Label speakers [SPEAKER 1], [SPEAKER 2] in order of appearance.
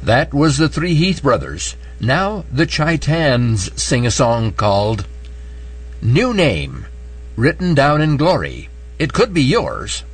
[SPEAKER 1] That was the Three Heath Brothers. Now the Chaitans sing a song called New Name, Written Down in Glory. It could be yours.